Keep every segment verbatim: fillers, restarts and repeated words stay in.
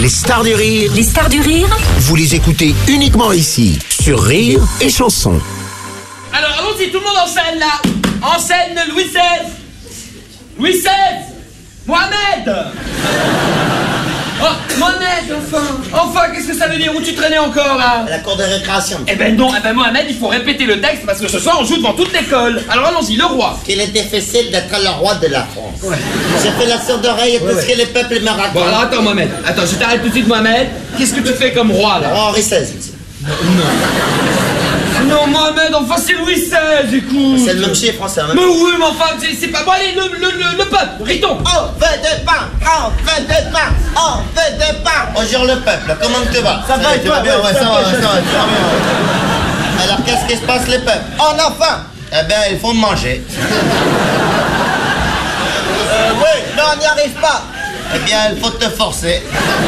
Les stars du rire. Les stars du rire. Vous les écoutez uniquement ici, sur Rire et Chanson. Alors allons-y, tout le monde en scène là. En scène Louis seize. Louis seize. Mohamed. Oh, Mohamed, enfin. Enfin, qu'est-ce que ça veut dire? Où tu traînais encore là? À la cour de récréation. Eh ben non, eh ben Mohamed, il faut répéter le texte parce que ce soir on joue devant toute l'école. Alors allons-y, le roi. Qu'il est difficile d'être le roi de la France. Ouais. J'ai fait la sourde oreille et tout Ouais, ce ouais. que les peuples me racontent. Bon alors attends Mohamed, attends, je t'arrête tout de suite Mohamed. Qu'est-ce que tu fais comme roi là? Le roi Henri seize, monsieur. Non Mohamed, enfin c'est Louis seize, écoute. C'est le même chiffre français. Hein, Mais oui, mais enfin, c'est c'est pas... Bon allez, le, le, le, le peuple, Riton. On veut de pain, on veut de pain, on veut de pain. Bonjour le peuple, comment tu vas? Ça va et tu toi? vas bien, ouais, Ça ça va, va, ça ça va. va, tu vas bien. Alors qu'est-ce qui se passe les peuples? On a faim. Eh bien, il faut manger. Euh, oui, mais on n'y arrive pas. Eh bien, il faut te forcer.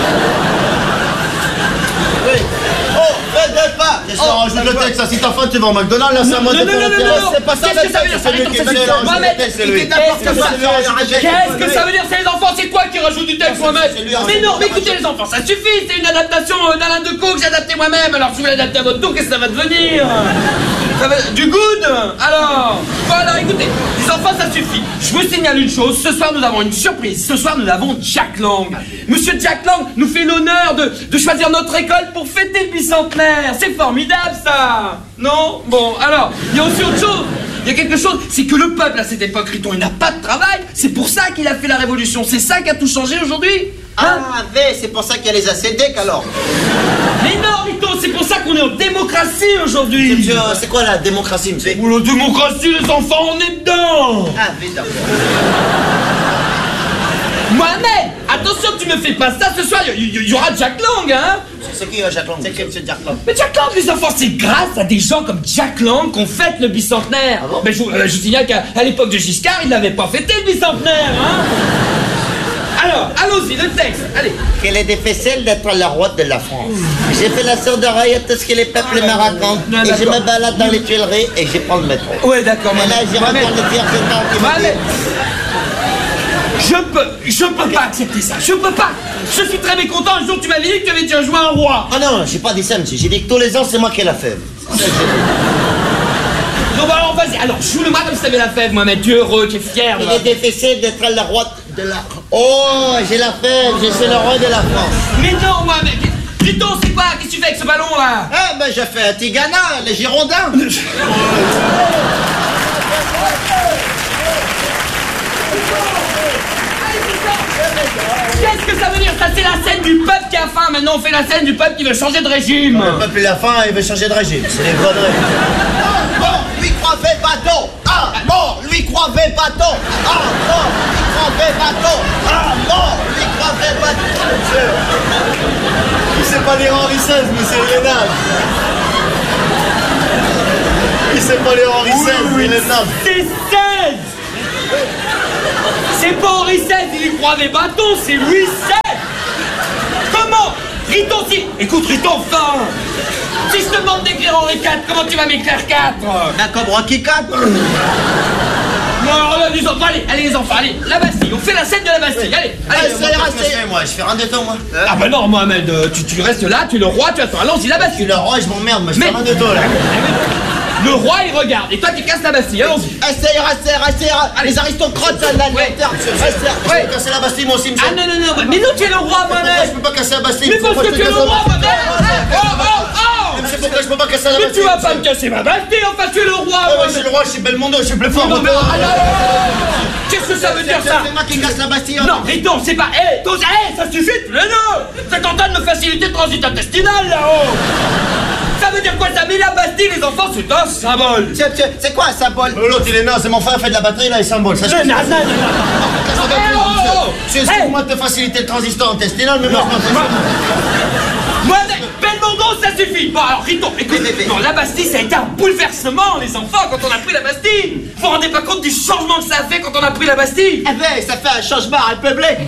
Oui. Oh, fais de pain. Qu'est-ce qu'on rajoute le texte? Si t'as faim, tu vas au McDonald's, là, c'est à moi de Non, faire non, non, l'intérêt. non, non. C'est pas ça, Qu'est-ce que ça veut dire? c'est lui Arrête, qui ça veut suffit. rajoute Mohamed, le texte, c'est lui. qu'est-ce que ça- C'est lui, Qu'est-ce que ça veut dire? C'est les enfants, c'est toi qui rajoute du texte, Mohamed. c'est lui, hein. Mais non, mais écoutez les enfants, ça suffit. C'est une adaptation euh, d'Alain Decaux que j'ai adapté moi-même. Alors je vais l'adapter à votre tour, qu'est-ce que ça va devenir? Ça va... Du good. Alors, voilà, écoutez, les enfants, ça suffit. Je vous signale une chose, ce soir nous avons une surprise. Ce soir nous avons Jack Lang. Monsieur Jack Lang nous fait l'honneur de, de choisir notre école pour fêter le bicentenaire. C'est formidable ça. Non? Bon, alors, il y a aussi autre chose. Il y a quelque chose, c'est que le peuple à cette époque, Riton, il n'a pas de travail. C'est pour ça qu'il a fait la révolution. C'est ça qui a tout changé aujourd'hui. Hein? Ah, V, c'est pour ça qu'il y a les A C D alors. Mais non, Riton, c'est pour ça qu'on est en démocratie aujourd'hui. Monsieur, c'est quoi la démocratie, monsieur? Ou la démocratie, les enfants, on est dedans. Ah, V, d'accord. Mohamed, attention, tu me fais pas ça ce soir. Il y, y- y aura Jack Lang, hein. C'est qui, euh, Jack Lang? C'est qui, monsieur Jack Lang? Mais Jack Lang, les enfants, c'est grâce à des gens comme Jack Lang qu'on fête le bicentenaire. Ah bon? Mais je, vous- euh, je vous signale qu'à à l'époque de Giscard, il n'avait pas fêté le bicentenaire, hein. Alors, allons-y, le texte, allez. Qu'il est difficile d'être le roi de la France. J'ai fait la sourde oreille à tout ce que les peuples me racontent. Non, Et je d'accord. me balade dans les Tuileries et je prends le métro. Ouais, d'accord, Et là, j'ai Mohamed. encore le dire qui me Mohamed. dit... Je peux, je peux pas accepter ça, je peux pas. Je suis très mécontent, un jour tu m'avais dit que tu avais déjà joué un roi. Ah non, j'ai pas dit ça, monsieur. J'ai dit que tous les ans, c'est moi qui ai la fève. Non, bah alors vas-y, alors joue-le-moi comme si t'avais la fève, Mohamed, tu es heureux, tu es fier. Il là. est difficile d'être le roi de la... Oh, j'ai la fève, je suis le roi de la France. Mais non, Mohamed, Riton, c'est quoi? Qu'est-ce que tu fais avec ce ballon là? Ah, ben j'ai fait un Tigana, les Girondins. Qu'est-ce que ça veut dire? Ça, c'est la scène du peuple qui a faim. Maintenant, on fait la scène du peuple qui veut changer de régime. Le peuple, il a faim, il veut changer de régime. C'est des conneries. Ah, bon, lui croivait bateau. Ah, bon, lui croivait bateau. Ah, bon, lui croivait bateau. Ah, bon, lui croivait bateau. Monsieur, il sait pas lire Henri seize, monsieur, il est naze. Il sait pas lire Henri seize, il est naze. C'est seize. C'est pas Henri seize, il y croyait bâton, c'est Louis seize. Comment? Riton, si... Écoute, Riton, enfin. Si je te demande d'écrire Henri quatre, comment tu vas m'écrire quatre? Un cobra qui capte. Non, alors là, les enfants, allez, allez les enfants, allez, la Bastille, on fait la scène de la Bastille, allez, allez. Allez, ça ira, c'est moi, je fais rien de temps, moi. Ah bah non, Mohamed, euh, tu, tu restes là, tu es le roi, tu attends, allons-y, la Je suis Bastille. le roi et je m'emmerde, moi, je fais Mais- rien de temps, là. Le roi, il regarde, et toi, tu casses la Bastille, allons-y. Ah, ça ira, ça ira, ça ira. Allez. Les aristocrates, ça, là, Ouais. l'interne. Je Ouais. peux casser la Bastille, moi aussi, monsieur. Ah non, non, non, mais nous, tu es le roi, Pourquoi je Mohamed. peux pas casser la Bastille? Mais parce Pourquoi que je tu es peux le casser la roi, Bastille? Mohamed. Oh, oh, oh. Mais c'est pourquoi je peux pas casser la Mais Bastille? tu vas pas me monsieur? casser ma Bastille, enfin, tu es le roi, Ah ouais, je Mohamed. suis le roi, je suis Belmondo, je suis plus fort. Non, mais, moi. ah, non, non, non. Qu'est-ce que ça veut dire ça? C'est moi qui casse la Bastille. hein. Non, Riton, c'est pas... Hé, hey, hey, ça suffit, mais non. C'est en train de me faciliter le transit intestinal, là-haut. Ça veut dire quoi ça? Mais la Bastille, les enfants, c'est un symbole. Tiens, tiens, c'est quoi un symbole? L'autre, il est naze, c'est mon frère, fait de la batterie, là, il symbole. Ça, je Non, peux- non, non, non, non. Casse la Eh, Bastille, oh, monsieur. oh. C'est Hey. excuse-moi de te faciliter le transit intestinal, mais moi, je m'en fous. Mohamed, Belmondo, ça suffit. Bon, alors, Riton, écoute, Mais, mais, mais- non, la Bastille, ça a été un bouleversement, les enfants, quand on a pris la Bastille. Vous vous rendez pas compte du changement que ça a fait quand on a pris la Bastille? Eh ben, ça fait un changement république.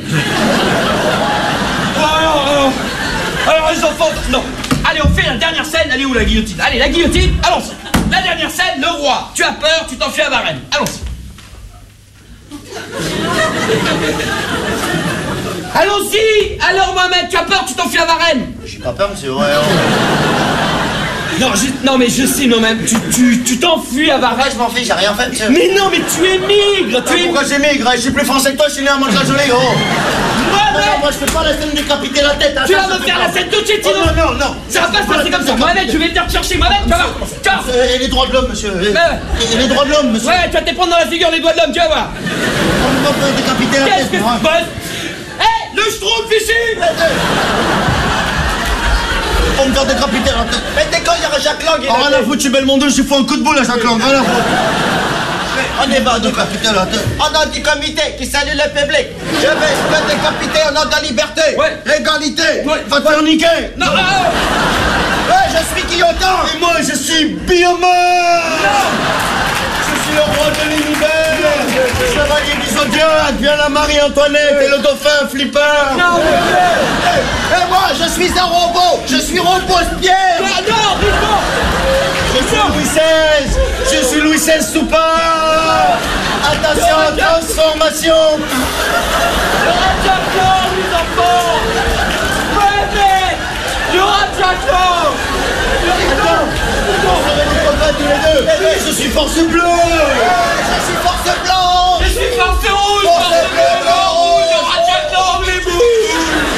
Bon, alors, alors, alors, les enfants, non. Allez, on fait la dernière scène. Elle est où, la guillotine? Allez, la guillotine, allons-y. La dernière scène, le roi. Tu as peur, tu t'enfuis à Varennes. Allons-y. Allons-y. Alors Mohamed, tu as peur, tu t'enfuis à Varennes. J'ai pas peur, monsieur, ouais. Non, je- non mais je sais, non même, tu tu tu t'enfuis à Ouais, Varennes. je m'en fiche, j'ai rien fait, monsieur. Mais non, mais tu émigres, tu Ah, émigres. pourquoi j'émigre? Je suis plus français que toi, je suis né à Mantes-la-Jolie, gros. Non, non, Mohamed, moi je fais pas la scène de décapiter la tête. Hein, tu ça, vas ça me fait faire pas. la scène tout de suite, Oh, sinon. non, non, non. Ça va pas se passer comme ça. Mohamed, je vais venir te chercher, Mohamed, tu vas voir. Tiens. Euh, Et les droits de l'homme, monsieur. Et, Ouais. et les droits de l'homme, monsieur. Ouais, tu vas te prendre dans la figure les doigts de l'homme, tu vas voir. On va pas décapiter la Qu'est-ce tête, que moi. tu bosses? Hé, le schtroumpf ici. Pour me faire décapiter la tête. Mais t'es quand il y aura Jacques Lang, il Oh, a rien à foutre, je suis Belmondo, je suis fou un coup de boule à Jacques Lang, rien à foutre. On est pas décapiter la tête. On a du comité qui salue le public. Je vais me décapiter au nom de la liberté. Ouais. L'égalité. Ouais. Va te faire niquer. Non, ah, Ouais, je suis Guillotin. Et moi, je suis Biomar. Je suis le roi de l'univers. Chevalier du Zodiac, viens la Marie-Antoinette et le dauphin Flipper. non, mais- Et moi, je suis un robot. Je suis Robespierre. Ah, non, Rico. Je suis Louis seize. Je suis Louis seize Soupard. Attention, transformation. Le rat Jacques Lang, les enfants. Mohamed, le rat Jacques Lang. Attends, on va les copains tous les deux. Je suis force bleue.